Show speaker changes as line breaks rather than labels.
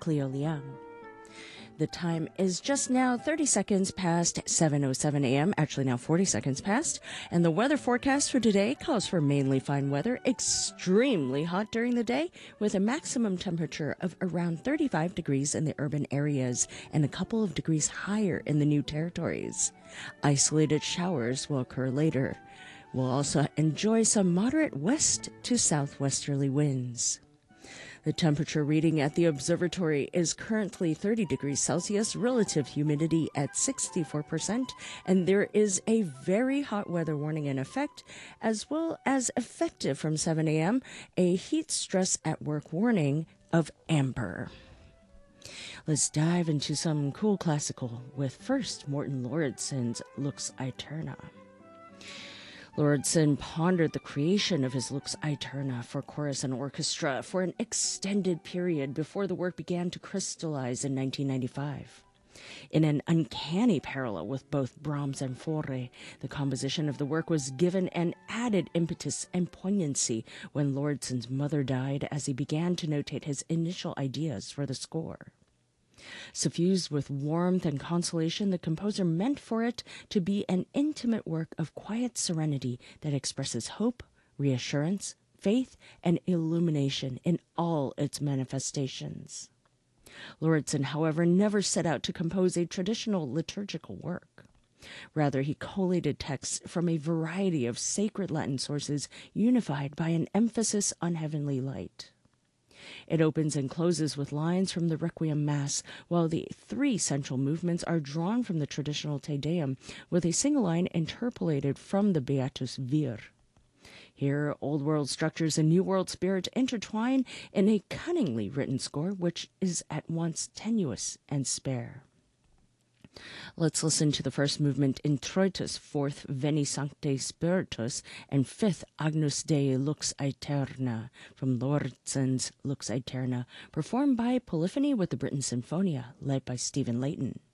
Cleo Liang. The time is just now 30 seconds past 7:07 a.m., actually now 40 seconds past, and the weather forecast for today calls for mainly fine weather, extremely hot during the day, with a maximum temperature of around 35 degrees in the urban areas and a couple of degrees higher in the new territories. Isolated showers will occur later. We'll also enjoy some moderate west to southwesterly winds. The temperature reading at the observatory is currently 30 degrees Celsius, relative humidity at 64%, and there is a very hot weather warning in effect, as well as effective from 7 a.m., a heat stress at work warning of amber. Let's dive into some cool classical with first Morten Lauridsen's Lux Aeterna. Lauridsen pondered the creation of his Lux Aeterna for chorus and orchestra for an extended period before the work began to crystallize in 1995. In an uncanny parallel with both Brahms and Fauré, the composition of the work was given an added impetus and poignancy when Lauridsen's mother died as he began to notate his initial ideas for the score. Suffused with warmth and consolation, the composer meant for it to be an intimate work of quiet serenity that expresses hope, reassurance, faith, and illumination in all its manifestations. Lauridsen, however, never set out to compose a traditional liturgical work. Rather, he collated texts from a variety of sacred Latin sources unified by an emphasis on heavenly light. It opens and closes with lines from the Requiem Mass, while the three central movements are drawn from the traditional Te Deum, with a single line interpolated from the Beatus Vir. Here, Old World structures and New World spirit intertwine in a cunningly written score which is at once tenuous and spare. Let's listen to the first movement, Introitus, fourth, Veni Sancte Spiritus, and fifth, Agnus Dei Lux Aeterna, from Lauridsen's Lux Aeterna, performed by Polyphony with the Britten Sinfonia, led by Stephen Layton.